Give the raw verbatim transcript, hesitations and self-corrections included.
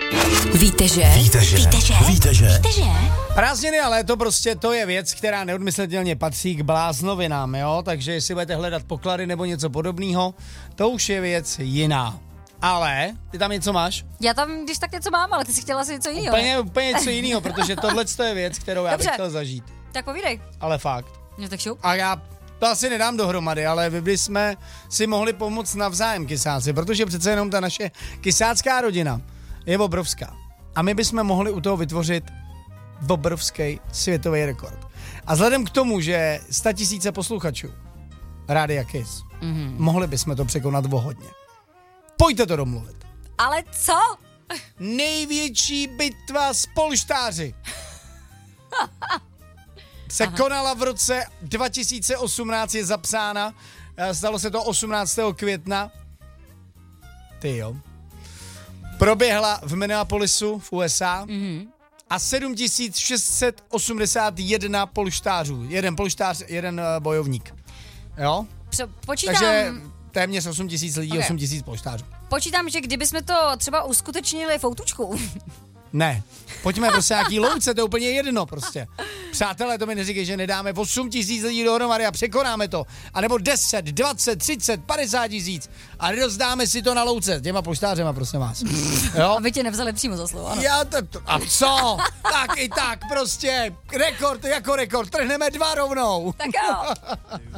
Víte, že? Víte, že? Víte, že? Víte, že? Víte, že? Prázdniny a léto prostě to je věc, která neodmyslitelně patří k bláznovinám, jo? Takže jestli budete hledat poklady nebo něco podobného, to už je věc jiná. Ale, ty tam něco máš? Já tam, když tak něco mám, ale ty si chtěla si něco jiného. Úplně, úplně něco jiného, protože tohle je věc, kterou já bych Dobře. chtěl zažít. Tak povídej. Ale fakt. No tak šup. A já to asi nedám dohromady, ale vy bychom si mohli pomoct navzájem, kysáci, protože přece jenom ta naše kysácká rodina je obrovská. A my bychom mohli u toho vytvořit obrovský světový rekord. A vzhledem k tomu, že sta tisíce posluchačů Rádia Kiss, mm-hmm. mohli bychom to překonat o hodně. Pojďte to domluvit. Ale co? Největší bitva s polštáři se Aha. konala v roce dva tisíce osmnáct, je zapsána. Stalo se to osmnáctého května. Ty jo. Proběhla v Minneapolisu v U S A mm-hmm. a sedm tisíc šest set osmdesát jedna polštářů. Jeden polštář, jeden uh, bojovník. Jo? Pře- počítám... Takže téměř osm tisíc lidí, okay. osm tisíc polštářů. Počítám, že kdybychom to třeba uskutečnili v Outučku. Ne, pojďme prostě nějaký louce, to je úplně jedno prostě. Přátelé, to mi neříkej, že nedáme osm tisíc lidí dohromady a překonáme to. A nebo deset, dvacet, třicet, padesát tisíc a rozdáme si to na louce těma poštářema, prosím vás. Jo? Aby tě nevzali přímo za slovo, ano. Já to, to, a co? Tak i tak prostě, rekord jako rekord, trhneme dva rovnou. Tak jo.